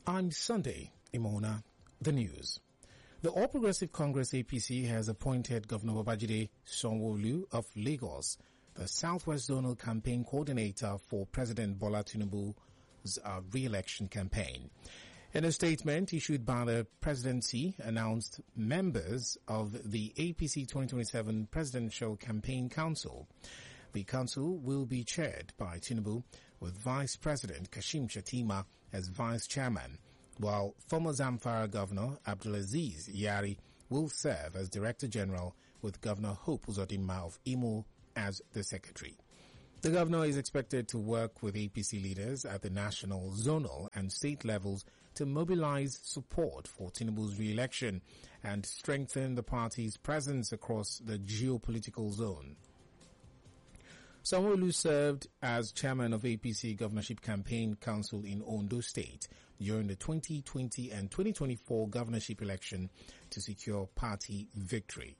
I'm Sunday Imona. The news. The All Progressive Congress APC has appointed Governor Babajide Sanwo-Olu of Lagos, the Southwest Zonal Campaign Coordinator for President Bola Tinubu's re-election campaign. In a statement issued by the presidency, announced members of the APC 2027 Presidential Campaign Council. The council will be chaired by Tinubu, with Vice President Kashim Shettima as Vice Chairman, while former Zamfara Governor Abdulaziz Yari will serve as Director General, with Governor Hope Uzodinma of Imo as the Secretary. The governor is expected to work with APC leaders at the national, zonal and state levels to mobilize support for Tinubu's re-election and strengthen the party's presence across the geopolitical zone. Sanwo-Olu served as chairman of APC Governorship Campaign Council in Ondo State during the 2020 and 2024 governorship election to secure party victory.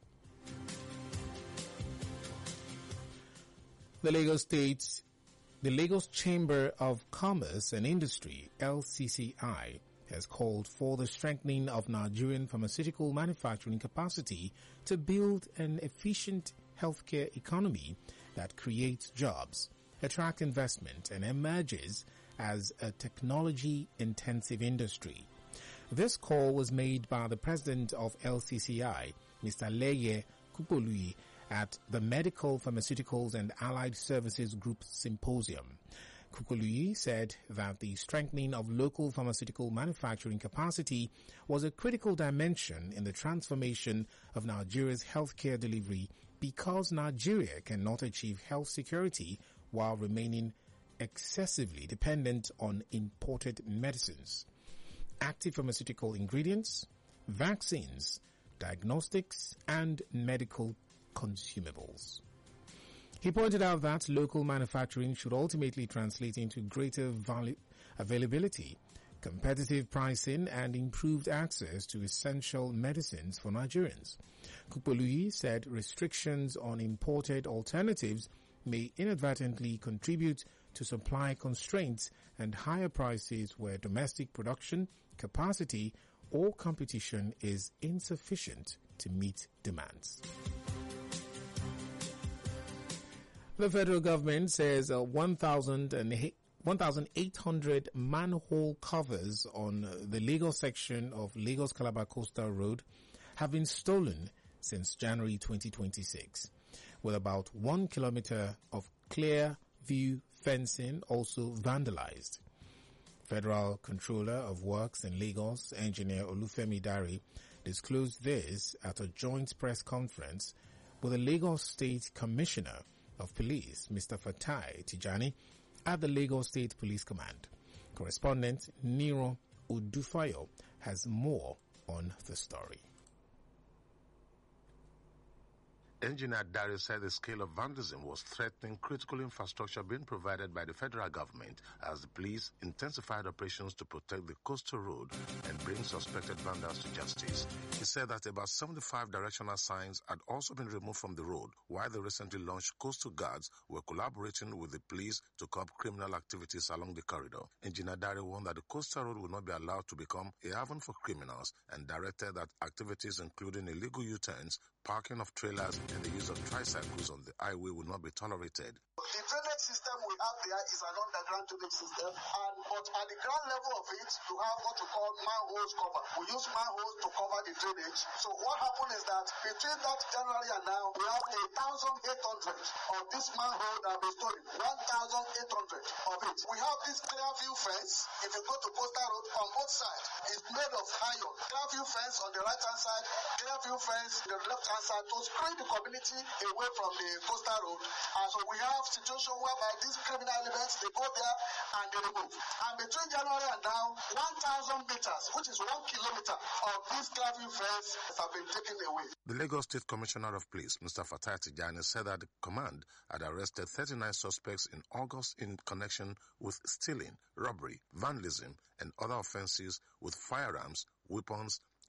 The Lagos Chamber of Commerce and Industry, LCCI, has called for the strengthening of Nigerian pharmaceutical manufacturing capacity to build an efficient healthcare economy that creates jobs, attracts investment, and emerges as a technology-intensive industry. This call was made by the president of LCCI, Mr. Leye Kupoluyi, at the Medical, Pharmaceuticals and Allied Services Group Symposium. Kupoluyi said that the strengthening of local pharmaceutical manufacturing capacity was a critical dimension in the transformation of Nigeria's healthcare delivery, because Nigeria cannot achieve health security while remaining excessively dependent on imported medicines, active pharmaceutical ingredients, vaccines, diagnostics, and medical consumables. He pointed out that local manufacturing should ultimately translate into greater availability, competitive pricing, and improved access to essential medicines for Nigerians. Kupoluyi said restrictions on imported alternatives may inadvertently contribute to supply constraints and higher prices where domestic production capacity or competition is insufficient to meet demands. The federal government says 1,800 manhole covers on the Lagos section of Lagos-Calabar Coastal Road have been stolen since January 2026, with about 1 kilometer of clear view fencing also vandalized. Federal Controller of Works in Lagos, Engineer Olufemi Dare, disclosed this at a joint press conference with the Lagos State Commissioner of Police, Mr. Fatai Tijani, at the Lagos State Police Command. Correspondent Nero Udufayo has more on the story. Engineer Dare said the scale of vandalism was threatening critical infrastructure being provided by the federal government as the police intensified operations to protect the coastal road and bring suspected vandals to justice. He said that about 75 directional signs had also been removed from the road, while the recently launched coastal guards were collaborating with the police to curb criminal activities along the corridor. Engineer Dare warned that the coastal road will not be allowed to become a haven for criminals and directed that activities including illegal U-turns, parking of trailers, and the use of tricycles on the highway will not be tolerated. The drainage system we have there is an underground drainage system, but at the ground level of it, you have what you call manholes cover. We use manholes to cover the drainage. So what happened is that between that January and now, we have 1,800 of this manhole that have been stolen. 1,800 of it. We have this clear view fence. If you go to Coastal Road on both sides, it's made of iron. Clear view fence on the right hand side, clear view fence on the left hand side to screen the community away from the Coastal Road. And so we have situation whereby these criminal elements, they go there and they remove. And between January and now, 1,000 meters, which is 1 kilometer of this clear view fence have been taken away. The Lagos State Commissioner of Police, Mr. Fatai Tijani, said that the command had arrested 39 suspects in August in connection with stealing, robbery, vandalism, and other offences with firearms, weapons,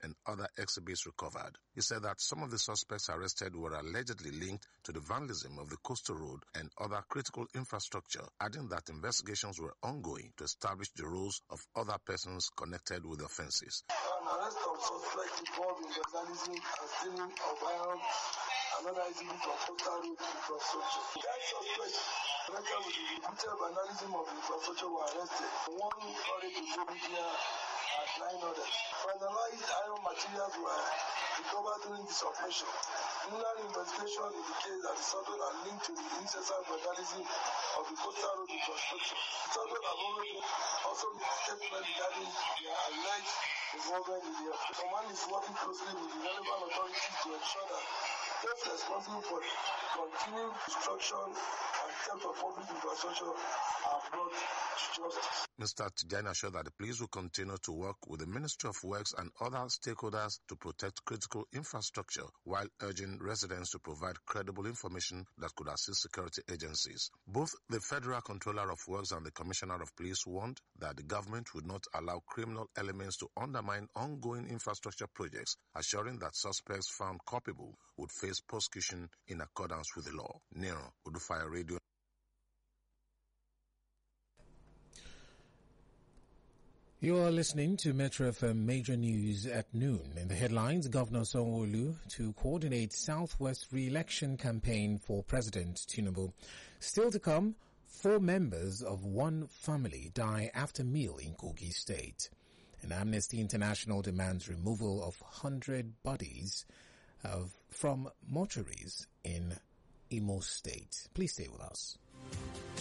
and other exhibits recovered. He said that some of the suspects arrested were allegedly linked to the vandalism of the coastal road and other critical infrastructure, adding that investigations were ongoing to establish the roles of other persons connected with the offences. An arrest of suspects involved in vandalism and stealing of iron and other exhibits of coastal road infrastructure. 10 suspects connected with the repeated vandalism of the infrastructure were arrested. One carried to Zobia and 9 others. Finalized iron materials were recovered during this operation. Preliminary investigation indicates that the subjects are linked to the incessant vandalism of the coastal road infrastructure. The subjects have also made a statement regarding their alleged involvement in the operation. Command is working closely with the relevant authorities to ensure that those responsible for continued destruction and theft of public infrastructure are brought to justice. Mr. Tijani assured that the police will continue to work with the Ministry of Works and other stakeholders to protect critical infrastructure, while urging residents to provide credible information that could assist security agencies. Both the Federal Controller of Works and the Commissioner of Police warned that the government would not allow criminal elements to undermine ongoing infrastructure projects, assuring that suspects found culpable would face prosecution in accordance with the law. Nero, Odufire Radio. You are listening to Metro FM Major News at noon. In the headlines, Governor Sanwo-Olu to coordinate Southwest re-election campaign for President Tinubu. Still to come, 4 members of one family die after meal in Kogi State. And Amnesty International demands removal of 100 bodies from mortuaries in Imo State. Please stay with us.